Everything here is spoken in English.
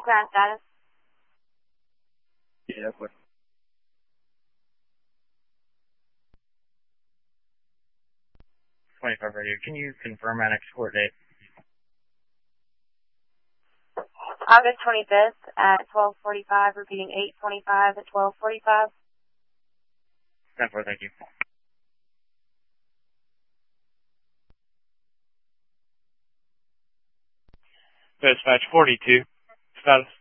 ground status. Yeah, that's what. 25 radio. Can you confirm my next court date? August 25th at 12:45, repeating 8:25 at 12:45. 10-4, thank you. Dispatch 42, status.